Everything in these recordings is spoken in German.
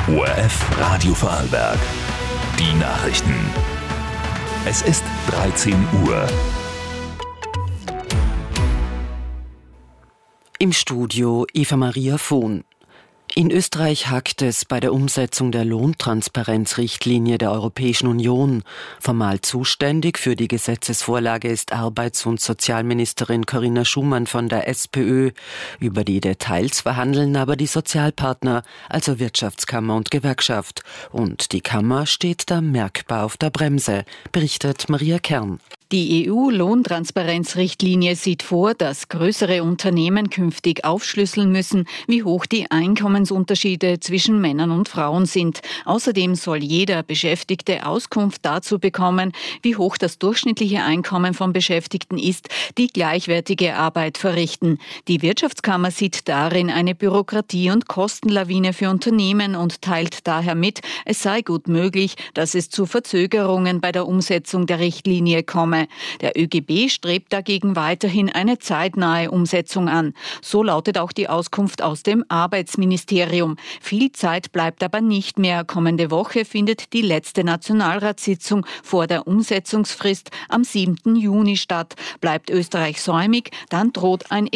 ORF Radio Vorarlberg. Die Nachrichten. Es ist 13 Uhr. Im Studio Eva Maria Vohn. In Österreich hakt es bei der Umsetzung der Lohntransparenzrichtlinie der Europäischen Union. Formal zuständig für die Gesetzesvorlage ist Arbeits- und Sozialministerin Corinna Schumann von der SPÖ. Über die Details verhandeln aber die Sozialpartner, also Wirtschaftskammer und Gewerkschaft. Und die Kammer steht da merkbar auf der Bremse, berichtet Maria Kern. Die EU-Lohntransparenzrichtlinie sieht vor, dass größere Unternehmen künftig aufschlüsseln müssen, wie hoch die Einkommensunterschiede zwischen Männern und Frauen sind. Außerdem soll jeder Beschäftigte Auskunft dazu bekommen, wie hoch das durchschnittliche Einkommen von Beschäftigten ist, die gleichwertige Arbeit verrichten. Die Wirtschaftskammer sieht darin eine Bürokratie- und Kostenlawine für Unternehmen und teilt daher mit, es sei gut möglich, dass es zu Verzögerungen bei der Umsetzung der Richtlinie komme. Der ÖGB strebt dagegen weiterhin eine zeitnahe Umsetzung an. So lautet auch die Auskunft aus dem Arbeitsministerium. Viel Zeit bleibt aber nicht mehr. Kommende Woche findet die letzte Nationalratssitzung vor der Umsetzungsfrist am 7. Juni statt. Bleibt Österreich säumig, dann droht ein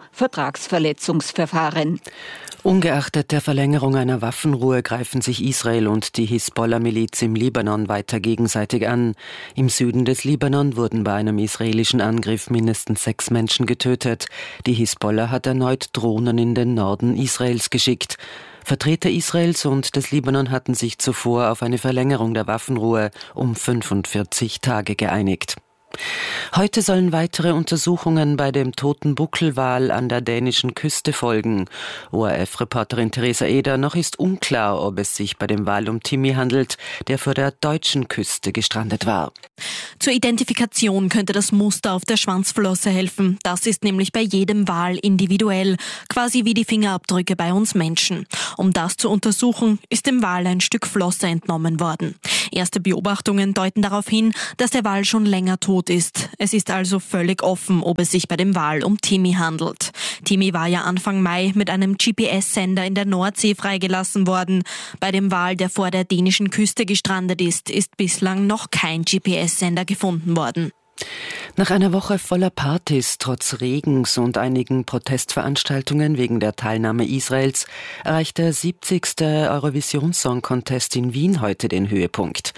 EU-Vertragsverletzungsverfahren. Ungeachtet der Verlängerung einer Waffenruhe greifen sich Israel und die Hisbollah-Miliz im Libanon weiter gegenseitig an. Im Süden des Libanon wurden bei einem israelischen Angriff mindestens 6 Menschen getötet. Die Hisbollah hat erneut Drohnen in den Norden Israels geschickt. Vertreter Israels und des Libanon hatten sich zuvor auf eine Verlängerung der Waffenruhe um 45 Tage geeinigt. Heute sollen weitere Untersuchungen bei dem toten Buckelwal an der dänischen Küste folgen. ORF-Reporterin Theresa Eder: Noch ist unklar, ob es sich bei dem Wal um Timmy handelt, der vor der deutschen Küste gestrandet war. Zur Identifikation könnte das Muster auf der Schwanzflosse helfen. Das ist nämlich bei jedem Wal individuell, quasi wie die Fingerabdrücke bei uns Menschen. Um das zu untersuchen, ist dem Wal ein Stück Flosse entnommen worden. Erste Beobachtungen deuten darauf hin, dass der Wal schon länger tot ist. Es ist also völlig offen, ob es sich bei dem Wal um Timmy handelt. Timmy war ja Anfang Mai mit einem GPS-Sender in der Nordsee freigelassen worden. Bei dem Wal, der vor der dänischen Küste gestrandet ist bislang noch kein GPS-Sender gefunden worden. Nach einer Woche voller Partys, trotz Regens und einigen Protestveranstaltungen wegen der Teilnahme Israels, erreicht der 70. Eurovision Song Contest in Wien heute den Höhepunkt.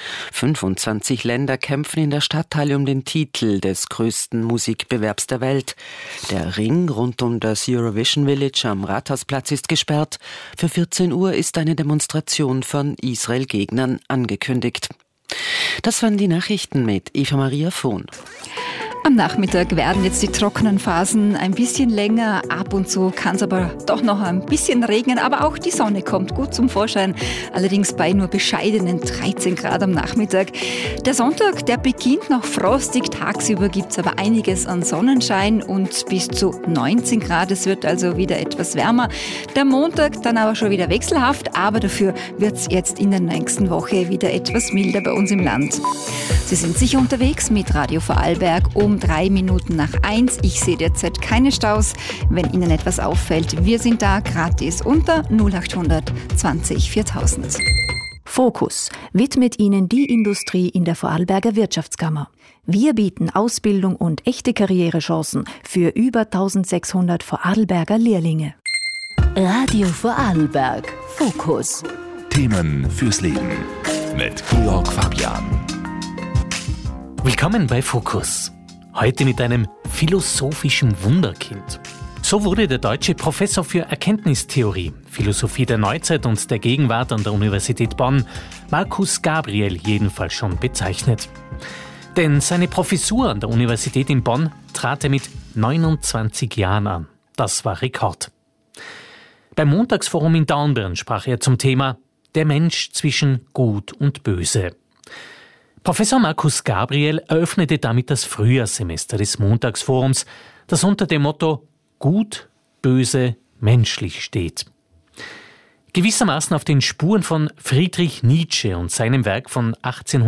25 Länder kämpfen in der Stadthalle um den Titel des größten Musikbewerbs der Welt. Der Ring rund um das Eurovision Village am Rathausplatz ist gesperrt. Für 14 Uhr ist eine Demonstration von Israel-Gegnern angekündigt. Das waren die Nachrichten mit Eva Maria Vohn. Am Nachmittag werden jetzt die trockenen Phasen ein bisschen länger. Ab und zu kann es aber doch noch ein bisschen regnen, aber auch die Sonne kommt gut zum Vorschein. Allerdings bei nur bescheidenen 13 Grad am Nachmittag. Der Sonntag, der beginnt noch frostig. Tagsüber gibt es aber einiges an Sonnenschein und bis zu 19 Grad. Es wird also wieder etwas wärmer. Der Montag dann aber schon wieder wechselhaft, aber dafür wird es jetzt in der nächsten Woche wieder etwas milder bei uns im Land. Sie sind sicher unterwegs mit Radio Vorarlberg um 3 Minuten nach 1. Ich sehe derzeit keine Staus. Wenn Ihnen etwas auffällt, wir sind da gratis unter 0800 20 4000. Fokus widmet Ihnen die Industrie in der Vorarlberger Wirtschaftskammer. Wir bieten Ausbildung und echte Karrierechancen für über 1600 Vorarlberger Lehrlinge. Radio Vorarlberg. Fokus. Themen fürs Leben mit Georg Fabian. Willkommen bei Fokus. Heute mit einem philosophischen Wunderkind. So wurde der deutsche Professor für Erkenntnistheorie, Philosophie der Neuzeit und der Gegenwart an der Universität Bonn, Markus Gabriel, jedenfalls schon bezeichnet. Denn seine Professur an der Universität in Bonn trat er mit 29 Jahren an. Das war Rekord. Beim Montagsforum in Dornbirn sprach er zum Thema Der Mensch zwischen Gut und Böse. Professor Markus Gabriel eröffnete damit das Frühjahrssemester des Montagsforums, das unter dem Motto Gut, Böse, Menschlich steht. Gewissermaßen auf den Spuren von Friedrich Nietzsche und seinem Werk von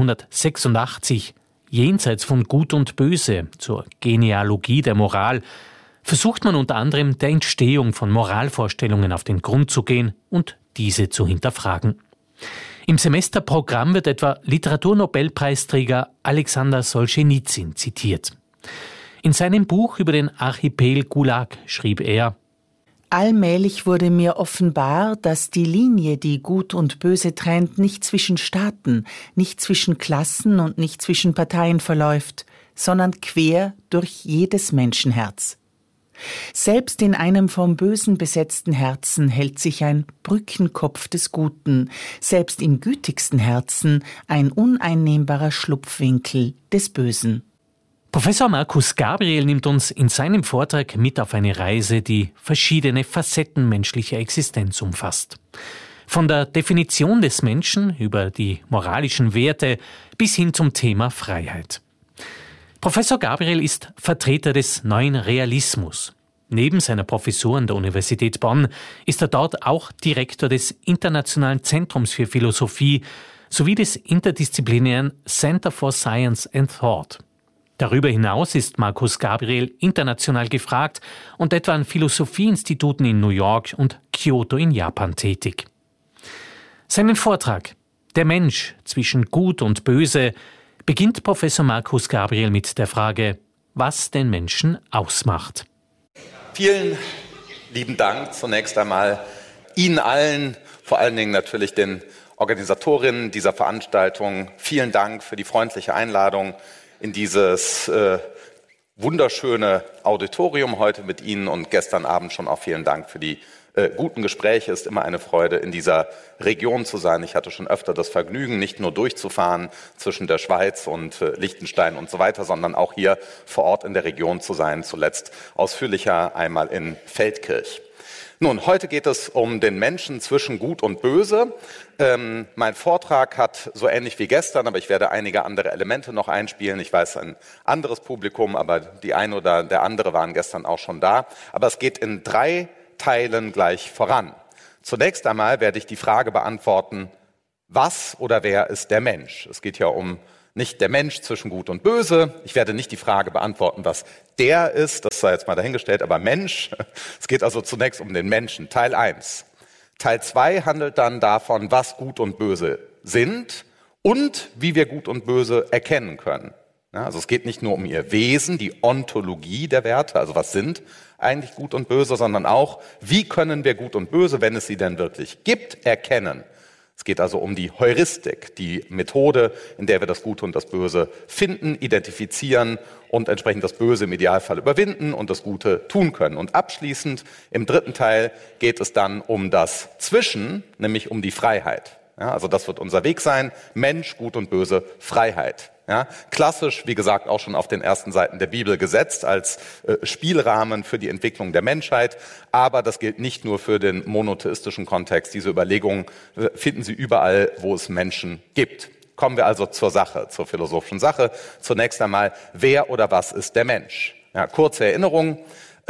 1886 Jenseits von Gut und Böse zur Genealogie der Moral versucht man unter anderem der Entstehung von Moralvorstellungen auf den Grund zu gehen und diese zu hinterfragen. Im Semesterprogramm wird etwa Literaturnobelpreisträger Alexander Solschenizyn zitiert. In seinem Buch über den Archipel Gulag schrieb er: Allmählich wurde mir offenbar, dass die Linie, die Gut und Böse trennt, nicht zwischen Staaten, nicht zwischen Klassen und nicht zwischen Parteien verläuft, sondern quer durch jedes Menschenherz. Selbst in einem vom Bösen besetzten Herzen hält sich ein Brückenkopf des Guten, selbst im gütigsten Herzen ein uneinnehmbarer Schlupfwinkel des Bösen. Professor Markus Gabriel nimmt uns in seinem Vortrag mit auf eine Reise, die verschiedene Facetten menschlicher Existenz umfasst. Von der Definition des Menschen über die moralischen Werte bis hin zum Thema Freiheit. Professor Gabriel ist Vertreter des neuen Realismus. Neben seiner Professur an der Universität Bonn ist er dort auch Direktor des Internationalen Zentrums für Philosophie sowie des interdisziplinären Center for Science and Thought. Darüber hinaus ist Markus Gabriel international gefragt und etwa an Philosophieinstituten in New York und Kyoto in Japan tätig. Seinen Vortrag »Der Mensch zwischen Gut und Böse« beginnt Professor Markus Gabriel mit der Frage, was den Menschen ausmacht. Vielen lieben Dank zunächst einmal Ihnen allen, vor allen Dingen natürlich den Organisatorinnen dieser Veranstaltung. Vielen Dank für die freundliche Einladung in dieses wunderschöne Auditorium heute mit Ihnen und gestern Abend schon auch vielen Dank für die guten Gespräche. Es ist immer eine Freude, in dieser Region zu sein. Ich hatte schon öfter das Vergnügen, nicht nur durchzufahren zwischen der Schweiz und Liechtenstein und so weiter, sondern auch hier vor Ort in der Region zu sein, zuletzt ausführlicher einmal in Feldkirch. Nun, heute geht es um den Menschen zwischen Gut und Böse. Mein Vortrag hat so ähnlich wie gestern, aber ich werde einige andere Elemente noch einspielen. Ich weiß, ein anderes Publikum, aber die eine oder der andere waren gestern auch schon da. Aber es geht in 3 Teilen gleich voran. Zunächst einmal werde ich die Frage beantworten, was oder wer ist der Mensch? Es geht ja um nicht der Mensch zwischen Gut und Böse. Ich werde nicht die Frage beantworten, was der ist, das sei jetzt mal dahingestellt, aber Mensch. Es geht also zunächst um den Menschen, Teil 1. Teil 2 handelt dann davon, was Gut und Böse sind und wie wir Gut und Böse erkennen können. Ja, also es geht nicht nur um ihr Wesen, die Ontologie der Werte, also was sind eigentlich Gut und Böse, sondern auch, wie können wir Gut und Böse, wenn es sie denn wirklich gibt, erkennen. Es geht also um die Heuristik, die Methode, in der wir das Gute und das Böse finden, identifizieren und entsprechend das Böse im Idealfall überwinden und das Gute tun können. Und abschließend im 3. Teil geht es dann um das Zwischen, nämlich um die Freiheit. Ja, also das wird unser Weg sein, Mensch, Gut und Böse, Freiheit. Ja, klassisch, wie gesagt, auch schon auf den ersten Seiten der Bibel gesetzt als Spielrahmen für die Entwicklung der Menschheit. Aber das gilt nicht nur für den monotheistischen Kontext. Diese Überlegungen finden Sie überall, wo es Menschen gibt. Kommen wir also zur Sache, zur philosophischen Sache. Zunächst einmal, wer oder was ist der Mensch? Ja, kurze Erinnerung.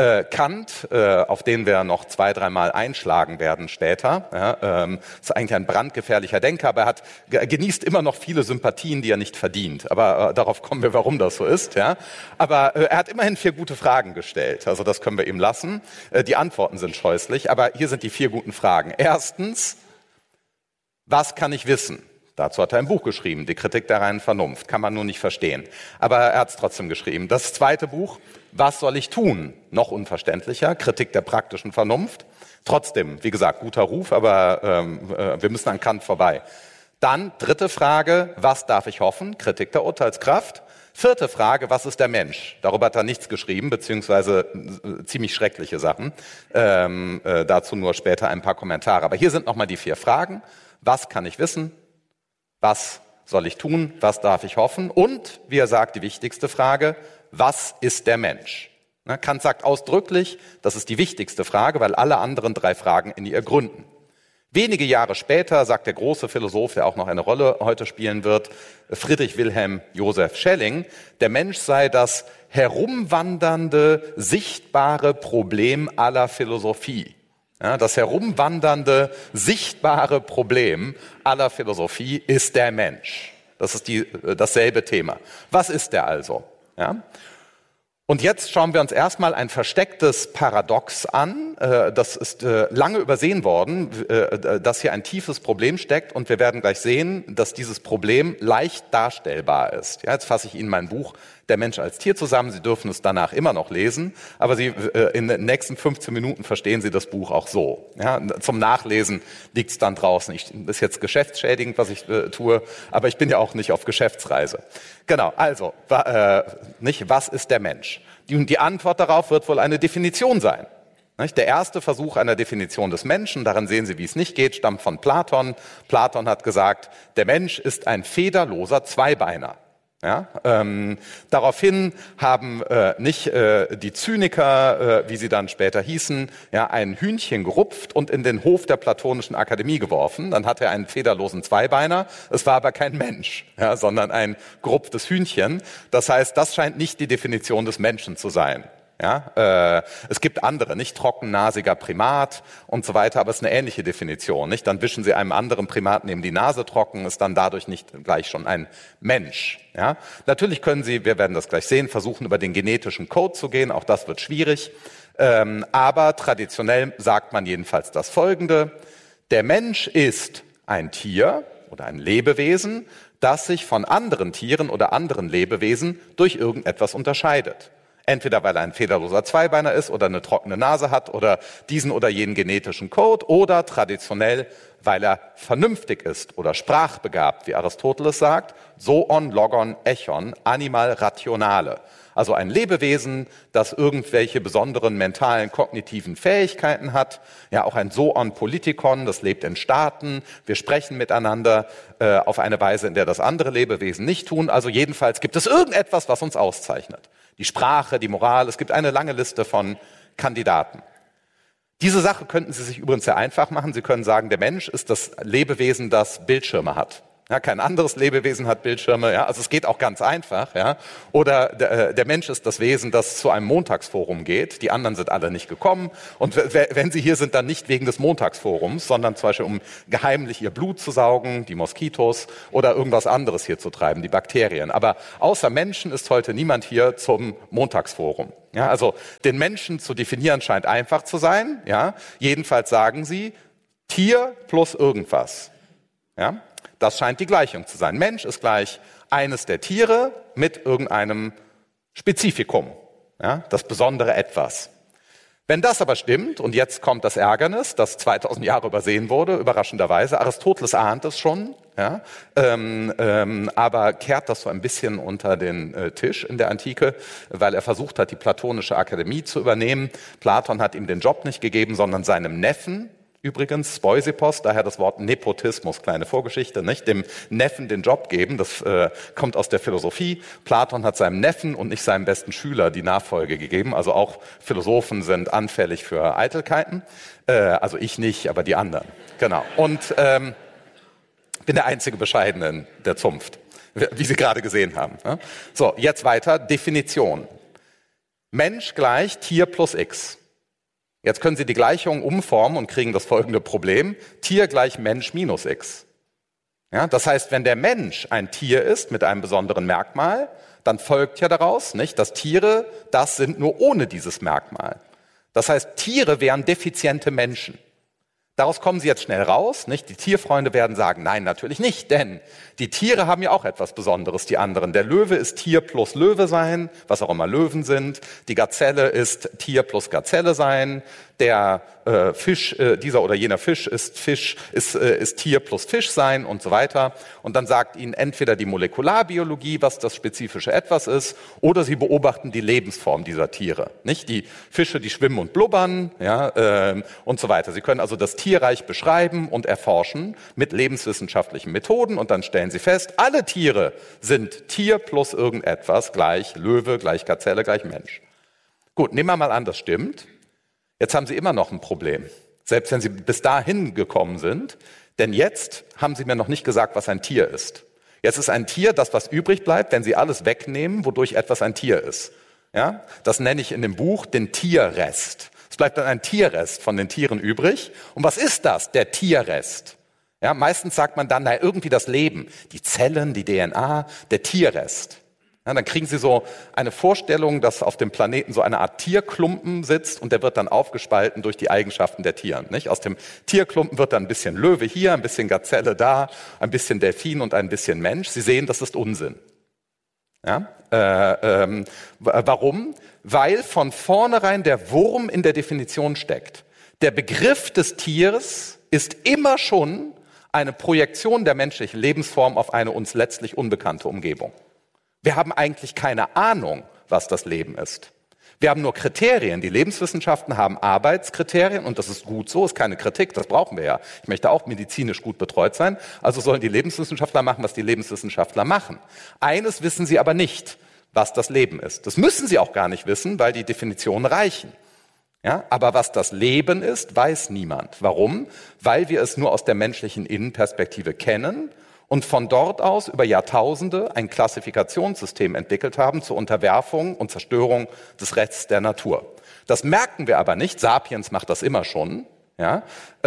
Kant, auf den wir noch 2-3 Mal einschlagen werden später, ist eigentlich ein brandgefährlicher Denker, aber er genießt immer noch viele Sympathien, die er nicht verdient. Aber darauf kommen wir, warum das so ist. Ja. Aber er hat immerhin 4 gute Fragen gestellt, also das können wir ihm lassen. Die Antworten sind scheußlich, aber hier sind die 4 guten Fragen. Erstens, was kann ich wissen? Dazu hat er ein Buch geschrieben, die Kritik der reinen Vernunft. Kann man nur nicht verstehen. Aber er hat es trotzdem geschrieben. Das 2. Buch, was soll ich tun? Noch unverständlicher, Kritik der praktischen Vernunft. Trotzdem, wie gesagt, guter Ruf, aber wir müssen an Kant vorbei. Dann 3. Frage, was darf ich hoffen? Kritik der Urteilskraft. 4. Frage, was ist der Mensch? Darüber hat er nichts geschrieben, beziehungsweise ziemlich schreckliche Sachen. Dazu nur später ein paar Kommentare. Aber hier sind nochmal die 4 Fragen. Was kann ich wissen? Was soll ich tun? Was darf ich hoffen? Und, wie er sagt, die wichtigste Frage, was ist der Mensch? Kant sagt ausdrücklich, das ist die wichtigste Frage, weil alle anderen 3 Fragen in ihr gründen. Wenige Jahre später sagt der große Philosoph, der auch noch eine Rolle heute spielen wird, Friedrich Wilhelm Joseph Schelling, der Mensch sei das herumwandernde, sichtbare Problem aller Philosophie. Ja, das herumwandernde, sichtbare Problem aller Philosophie ist der Mensch. Das ist dasselbe Thema. Was ist der also? Ja? Und jetzt schauen wir uns erstmal ein verstecktes Paradox an. Das ist lange übersehen worden, dass hier ein tiefes Problem steckt. Und wir werden gleich sehen, dass dieses Problem leicht darstellbar ist. Ja, jetzt fasse ich Ihnen mein Buch Der Mensch als Tier zusammen. Sie dürfen es danach immer noch lesen. Aber in den nächsten 15 Minuten verstehen Sie das Buch auch so. Ja, zum Nachlesen liegt es dann draußen. Das ist jetzt geschäftsschädigend, was ich tue. Aber ich bin ja auch nicht auf Geschäftsreise. Genau, also, was ist der Mensch? Die Antwort darauf wird wohl eine Definition sein. Der erste Versuch einer Definition des Menschen, daran sehen Sie, wie es nicht geht, stammt von Platon. Platon hat gesagt, der Mensch ist ein federloser Zweibeiner. Ja, daraufhin haben nicht die Zyniker, wie sie dann später hießen, ja, ein Hühnchen gerupft und in den Hof der Platonischen Akademie geworfen. Dann hatte er einen federlosen Zweibeiner. Es war aber kein Mensch, ja, sondern ein gerupftes Hühnchen. Das heißt, das scheint nicht die Definition des Menschen zu sein. Ja, es gibt andere, nicht trockennasiger Primat und so weiter, aber es ist eine ähnliche Definition. Nicht? Dann wischen Sie einem anderen Primaten eben die Nase trocken, ist dann dadurch nicht gleich schon ein Mensch. Ja? Natürlich können Sie, wir werden das gleich sehen, versuchen über den genetischen Code zu gehen, auch das wird schwierig. Aber traditionell sagt man jedenfalls das Folgende: Der Mensch ist ein Tier oder ein Lebewesen, das sich von anderen Tieren oder anderen Lebewesen durch irgendetwas unterscheidet. Entweder weil er ein federloser Zweibeiner ist oder eine trockene Nase hat oder diesen oder jenen genetischen Code oder traditionell, weil er vernünftig ist oder sprachbegabt, wie Aristoteles sagt, zoon, logon, echon, animal rationale. Also ein Lebewesen, das irgendwelche besonderen mentalen, kognitiven Fähigkeiten hat. Ja, auch ein zoon politikon, das lebt in Staaten. Wir sprechen miteinander auf eine Weise, in der das andere Lebewesen nicht tun. Also jedenfalls gibt es irgendetwas, was uns auszeichnet. Die Sprache, die Moral, es gibt eine lange Liste von Kandidaten. Diese Sache könnten Sie sich übrigens sehr einfach machen. Sie können sagen, der Mensch ist das Lebewesen, das Bildschirme hat. Ja, kein anderes Lebewesen hat Bildschirme, ja, also es geht auch ganz einfach. Ja. Oder der Mensch ist das Wesen, das zu einem Montagsforum geht. Die anderen sind alle nicht gekommen. Und wenn sie hier sind, dann nicht wegen des Montagsforums, sondern zum Beispiel, um geheimlich ihr Blut zu saugen, die Moskitos, oder irgendwas anderes hier zu treiben, die Bakterien. Aber außer Menschen ist heute niemand hier zum Montagsforum. Ja, also den Menschen zu definieren scheint einfach zu sein. Ja. Jedenfalls sagen sie Tier plus irgendwas. Ja. Das scheint die Gleichung zu sein. Mensch ist gleich eines der Tiere mit irgendeinem Spezifikum, ja, das besondere Etwas. Wenn das aber stimmt, und jetzt kommt das Ärgernis, das 2000 Jahre übersehen wurde, überraschenderweise, Aristoteles ahnt es schon, ja, aber kehrt das so ein bisschen unter den Tisch in der Antike, weil er versucht hat, die Platonische Akademie zu übernehmen. Platon hat ihm den Job nicht gegeben, sondern seinem Neffen. Übrigens, Speusippos, daher das Wort Nepotismus, kleine Vorgeschichte, nicht? Dem Neffen den Job geben, das kommt aus der Philosophie. Platon hat seinem Neffen und nicht seinem besten Schüler die Nachfolge gegeben. Also auch Philosophen sind anfällig für Eitelkeiten. Also ich nicht, aber die anderen. Genau. Und bin der einzige Bescheidene der Zunft, wie Sie gerade gesehen haben. Ja? So, jetzt weiter. Definition. Mensch gleich Tier plus X. Jetzt können Sie die Gleichung umformen und kriegen das folgende Problem. Tier gleich Mensch minus X. Ja, das heißt, wenn der Mensch ein Tier ist mit einem besonderen Merkmal, dann folgt ja daraus, nicht, dass Tiere das sind nur ohne dieses Merkmal. Das heißt, Tiere wären defiziente Menschen. Daraus kommen Sie jetzt schnell raus, nicht? Die Tierfreunde werden sagen, nein, natürlich nicht, denn die Tiere haben ja auch etwas Besonderes, die anderen. Der Löwe ist Tier plus Löwe sein, was auch immer Löwen sind. Die Gazelle ist Tier plus Gazelle sein. Der Fisch, dieser oder jener Fisch ist Tier plus Fisch sein und so weiter. Und dann sagt Ihnen entweder die Molekularbiologie, was das spezifische Etwas ist, oder Sie beobachten die Lebensform dieser Tiere. Nicht die Fische, die schwimmen und blubbern, ja, und so weiter. Sie können also das Tierreich beschreiben und erforschen mit lebenswissenschaftlichen Methoden und dann stellen Sie fest, alle Tiere sind Tier plus irgendetwas gleich Löwe, gleich Gazelle, gleich Mensch. Gut, nehmen wir mal an, das stimmt. Jetzt haben Sie immer noch ein Problem, selbst wenn Sie bis dahin gekommen sind, denn jetzt haben Sie mir noch nicht gesagt, was ein Tier ist. Jetzt ist ein Tier das, was übrig bleibt, wenn Sie alles wegnehmen, wodurch etwas ein Tier ist. Ja? Das nenne ich in dem Buch den Tierrest. Es bleibt dann ein Tierrest von den Tieren übrig. Und was ist das, der Tierrest? Ja, meistens sagt man dann, na, irgendwie das Leben, die Zellen, die DNA, der Tierrest. Ja, dann kriegen Sie so eine Vorstellung, dass auf dem Planeten so eine Art Tierklumpen sitzt und der wird dann aufgespalten durch die Eigenschaften der Tiere. Nicht? Aus dem Tierklumpen wird dann ein bisschen Löwe hier, ein bisschen Gazelle da, ein bisschen Delfin und ein bisschen Mensch. Sie sehen, das ist Unsinn. Ja? Warum? Weil von vornherein der Wurm in der Definition steckt. Der Begriff des Tieres ist immer schon eine Projektion der menschlichen Lebensform auf eine uns letztlich unbekannte Umgebung. Wir haben eigentlich keine Ahnung, was das Leben ist. Wir haben nur Kriterien. Die Lebenswissenschaften haben Arbeitskriterien und das ist gut so, ist keine Kritik, das brauchen wir ja. Ich möchte auch medizinisch gut betreut sein, also sollen die Lebenswissenschaftler machen, was die Lebenswissenschaftler machen. Eines wissen sie aber nicht, was das Leben ist. Das müssen sie auch gar nicht wissen, weil die Definitionen reichen. Ja, aber was das Leben ist, weiß niemand. Warum? Weil wir es nur aus der menschlichen Innenperspektive kennen und von dort aus über Jahrtausende ein Klassifikationssystem entwickelt haben zur Unterwerfung und Zerstörung des Rechts der Natur. Das merken wir aber nicht. Sapiens macht das immer schon, ja,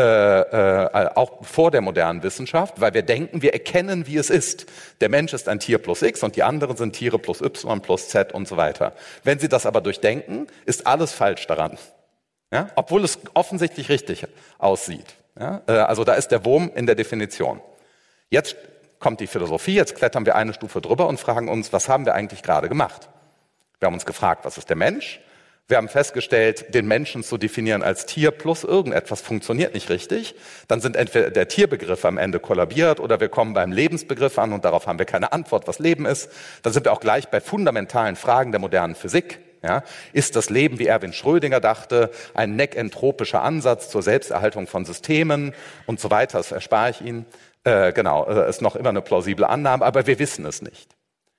auch vor der modernen Wissenschaft, weil wir denken, wir erkennen, wie es ist. Der Mensch ist ein Tier plus X und die anderen sind Tiere plus Y plus Z und so weiter. Wenn Sie das aber durchdenken, ist alles falsch daran. Ja, obwohl es offensichtlich richtig aussieht. Ja, also da ist der Wurm in der Definition. Jetzt kommt die Philosophie, jetzt klettern wir eine Stufe drüber und fragen uns, was haben wir eigentlich gerade gemacht? Wir haben uns gefragt, was ist der Mensch? Wir haben festgestellt, den Menschen zu definieren als Tier plus irgendetwas funktioniert nicht richtig. Dann sind entweder der Tierbegriff am Ende kollabiert oder wir kommen beim Lebensbegriff an und darauf haben wir keine Antwort, was Leben ist. Dann sind wir auch gleich bei fundamentalen Fragen der modernen Physik. Ja, ist das Leben, wie Erwin Schrödinger dachte, ein nekentropischer Ansatz zur Selbsterhaltung von Systemen und so weiter? Das erspare ich Ihnen. Ist noch immer eine plausible Annahme, aber wir wissen es nicht.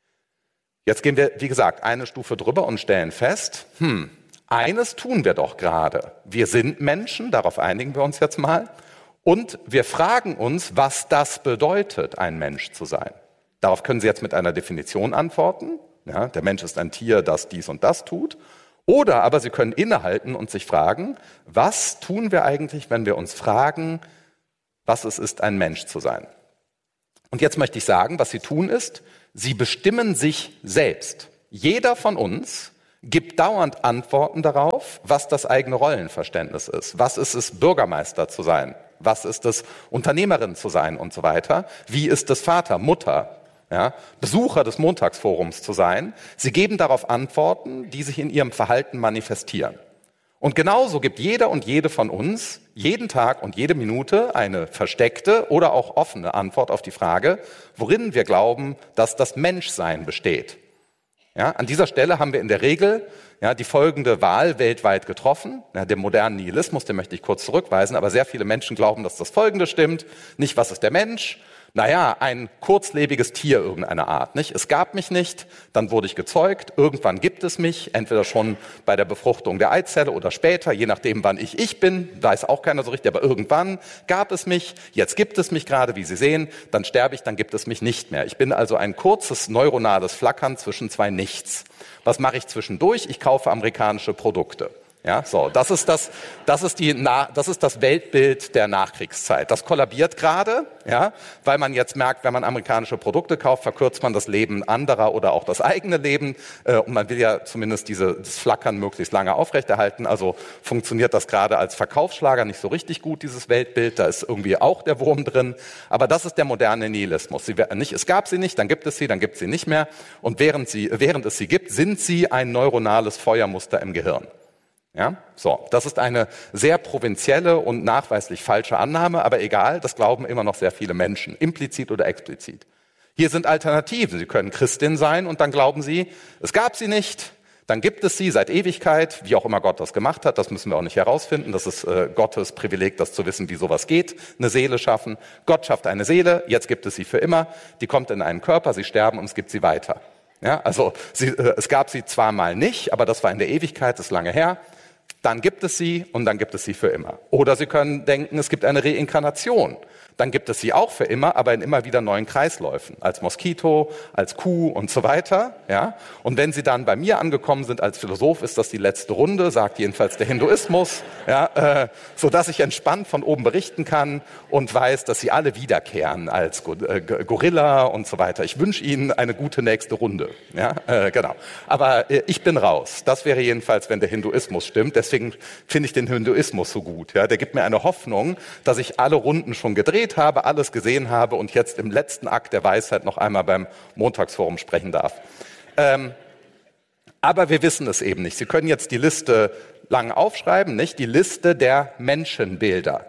Jetzt gehen wir, wie gesagt, eine Stufe drüber und stellen fest, eines tun wir doch gerade. Wir sind Menschen, darauf einigen wir uns jetzt mal, und wir fragen uns, was das bedeutet, ein Mensch zu sein. Darauf können Sie jetzt mit einer Definition antworten. Ja, der Mensch ist ein Tier, das dies und das tut. Oder aber Sie können innehalten und sich fragen, was tun wir eigentlich, wenn wir uns fragen, was es ist, ein Mensch zu sein? Und jetzt möchte ich sagen, was Sie tun ist, Sie bestimmen sich selbst. Jeder von uns gibt dauernd Antworten darauf, was das eigene Rollenverständnis ist. Was ist es, Bürgermeister zu sein? Was ist es, Unternehmerin zu sein und so weiter? Wie ist es, Vater, Mutter, ja, Besucher des Montagsforums zu sein? Sie geben darauf Antworten, die sich in ihrem Verhalten manifestieren. Und genauso gibt jeder und jede von uns jeden Tag und jede Minute eine versteckte oder auch offene Antwort auf die Frage, worin wir glauben, dass das Menschsein besteht. Ja, an dieser Stelle haben wir in der Regel die folgende Wahl weltweit getroffen. Ja, den modernen Nihilismus, den möchte ich kurz zurückweisen, aber sehr viele Menschen glauben, dass das Folgende stimmt. Nicht, was ist der Mensch? Naja, ein kurzlebiges Tier irgendeiner Art, nicht? Es gab mich nicht, dann wurde ich gezeugt, irgendwann gibt es mich, entweder schon bei der Befruchtung der Eizelle oder später, je nachdem, wann ich bin, weiß auch keiner so richtig, aber irgendwann gab es mich, jetzt gibt es mich gerade, wie Sie sehen, dann sterbe ich, dann gibt es mich nicht mehr. Ich bin also ein kurzes neuronales Flackern zwischen zwei Nichts. Was mache ich zwischendurch? Ich kaufe amerikanische Produkte. Ja, so, das ist das Weltbild der Nachkriegszeit. Das kollabiert gerade, ja, weil man jetzt merkt, wenn man amerikanische Produkte kauft, verkürzt man das Leben anderer oder auch das eigene Leben. Und man will ja zumindest das Flackern möglichst lange aufrechterhalten. Also funktioniert das gerade als Verkaufsschlager nicht so richtig gut, dieses Weltbild. Da ist irgendwie auch der Wurm drin. Aber das ist der moderne Nihilismus. Es gab sie nicht, dann gibt es sie, dann gibt es sie nicht mehr. Und während es sie gibt, sind sie ein neuronales Feuermuster im Gehirn. Ja, so, das ist eine sehr provinzielle und nachweislich falsche Annahme, aber egal, das glauben immer noch sehr viele Menschen, implizit oder explizit. Hier sind Alternativen. Sie können Christin sein und dann glauben Sie, es gab sie nicht, dann gibt es sie seit Ewigkeit, wie auch immer Gott das gemacht hat, das müssen wir auch nicht herausfinden, das ist Gottes Privileg, das zu wissen, wie sowas geht, eine Seele schaffen. Gott schafft eine Seele, jetzt gibt es sie für immer, die kommt in einen Körper, sie sterben und es gibt sie weiter. Ja, also es gab sie zwar mal nicht, aber das war in der Ewigkeit, das ist lange her. Dann gibt es sie und dann gibt es sie für immer. Oder Sie können denken, es gibt eine Reinkarnation. dann gibt es sie auch für immer, aber in immer wieder neuen Kreisläufen. Als Moskito, als Kuh und so weiter. Ja? Und wenn sie dann bei mir angekommen sind als Philosoph, ist das die letzte Runde, sagt jedenfalls der Hinduismus, ja? Sodass ich entspannt von oben berichten kann und weiß, dass sie alle wiederkehren als Gorilla und so weiter. Ich wünsche Ihnen eine gute nächste Runde. Ja? Genau. Aber ich bin raus. Das wäre jedenfalls, wenn der Hinduismus stimmt. Deswegen finde ich den Hinduismus so gut. Ja? Der gibt mir eine Hoffnung, dass ich alle Runden schon gedreht habe, alles gesehen habe und jetzt im letzten Akt der Weisheit noch einmal beim Montagsforum sprechen darf. Aber wir wissen es eben nicht. Sie können jetzt die Liste lang aufschreiben, nicht? Die Liste der Menschenbilder.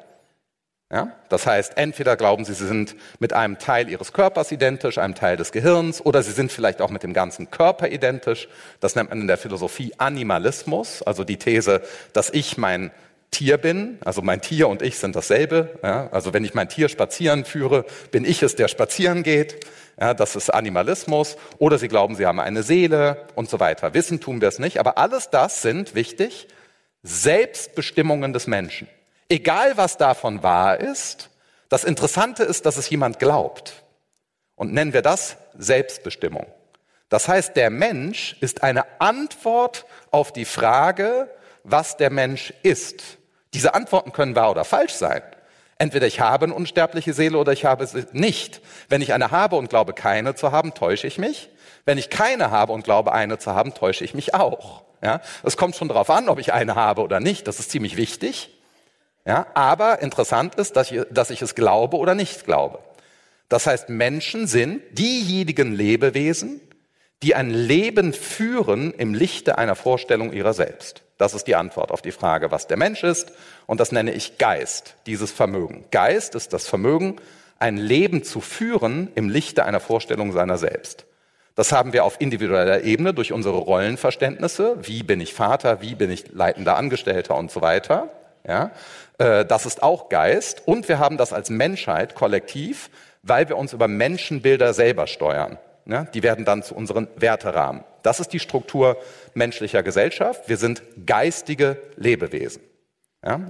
Ja? Das heißt, entweder glauben Sie, sie sind mit einem Teil Ihres Körpers identisch, einem Teil des Gehirns, oder Sie sind vielleicht auch mit dem ganzen Körper identisch. Das nennt man in der Philosophie Animalismus, also die These, dass ich mein Tier bin, also mein Tier und ich sind dasselbe. Ja? Also wenn ich mein Tier spazieren führe, bin ich es, der spazieren geht. Ja, das ist Animalismus. Oder Sie glauben, Sie haben eine Seele und so weiter. Wissen tun wir es nicht. Aber alles das sind, wichtig, Selbstbestimmungen des Menschen. Egal, was davon wahr ist, das Interessante ist, dass es jemand glaubt. Und nennen wir das Selbstbestimmung. Das heißt, der Mensch ist eine Antwort auf die Frage, was der Mensch ist. Diese Antworten können wahr oder falsch sein. Entweder ich habe eine unsterbliche Seele oder ich habe sie nicht. Wenn ich eine habe und glaube, keine zu haben, täusche ich mich. Wenn ich keine habe und glaube, eine zu haben, täusche ich mich auch. Ja? Es kommt schon darauf an, ob ich eine habe oder nicht. Das ist ziemlich wichtig. Ja? Aber interessant ist, dass ich es glaube oder nicht glaube. Das heißt, Menschen sind diejenigen Lebewesen, die ein Leben führen im Lichte einer Vorstellung ihrer selbst. Das ist die Antwort auf die Frage, was der Mensch ist. Und das nenne ich Geist, dieses Vermögen. Geist ist das Vermögen, ein Leben zu führen im Lichte einer Vorstellung seiner selbst. Das haben wir auf individueller Ebene durch unsere Rollenverständnisse. Wie bin ich Vater, wie bin ich leitender Angestellter und so weiter. Ja, das ist auch Geist. Und wir haben das als Menschheit kollektiv, weil wir uns über Menschenbilder selber steuern. Ja, die werden dann zu unseren Werterahmen. Das ist die Struktur menschlicher Gesellschaft. Wir sind geistige Lebewesen. Ja,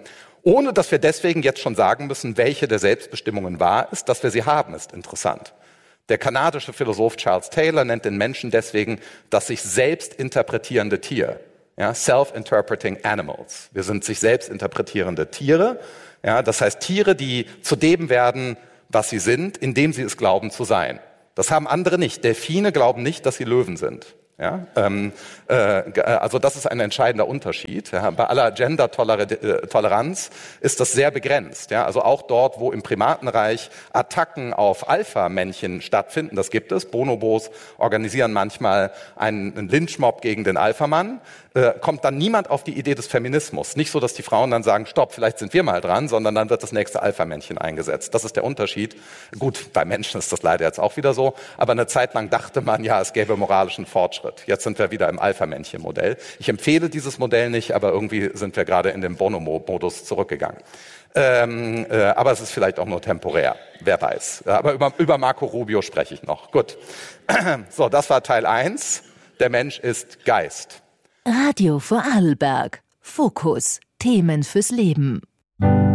ohne dass wir deswegen jetzt schon sagen müssen, welche der Selbstbestimmungen wahr ist, dass wir sie haben, ist interessant. Der kanadische Philosoph Charles Taylor nennt den Menschen deswegen das sich selbst interpretierende Tier. Ja, self-interpreting animals. Wir sind sich selbst interpretierende Tiere. Ja, das heißt Tiere, die zu dem werden, was sie sind, indem sie es glauben zu sein. Das haben andere nicht. Delfine glauben nicht, dass sie Löwen sind. Ja, also das ist ein entscheidender Unterschied. Ja, bei aller Gender-Toleranz ist das sehr begrenzt. Ja, also auch dort, wo im Primatenreich Attacken auf Alpha-Männchen stattfinden, das gibt es. Bonobos organisieren manchmal einen Lynchmob gegen den Alpha-Mann. Kommt dann niemand auf die Idee des Feminismus. Nicht so, dass die Frauen dann sagen, stopp, vielleicht sind wir mal dran, sondern dann wird das nächste Alpha-Männchen eingesetzt. Das ist der Unterschied. Gut, bei Menschen ist das leider jetzt auch wieder so, aber eine Zeit lang dachte man, ja, es gäbe moralischen Fortschritt. Jetzt sind wir wieder im Alpha-Männchen-Modell. Ich empfehle dieses Modell nicht, aber irgendwie sind wir gerade in den Bonomo-Modus zurückgegangen. Aber es ist vielleicht auch nur temporär, wer weiß. Aber über Marco Rubio spreche ich noch. Gut. So, das war Teil 1. Der Mensch ist Geist. Radio Vorarlberg. Fokus. Themen fürs Leben.